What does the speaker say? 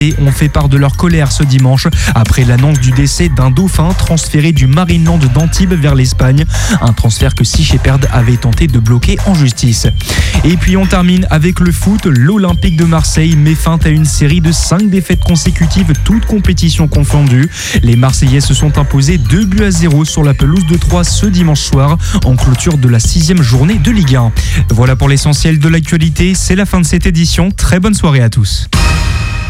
ont fait part de leur colère ce dimanche après l'annonce du décès d'un dauphin transféré du Marineland d'Antibes vers l'Espagne. Un transfert que Sea Shepherd avait tenté de bloquer en justice. Et puis on termine avec le foot. L'Olympique de Marseille met fin à une série de 5 défaites consécutives, toutes compétitions confondues. Les Marseillais se sont imposés 2-0 sur la pelouse de Troyes ce dimanche soir en clôture de la 6e journée de Ligue 1. Voilà pour l'essentiel de l'actualité. C'est la fin de cette édition. Très bonne soirée à tous.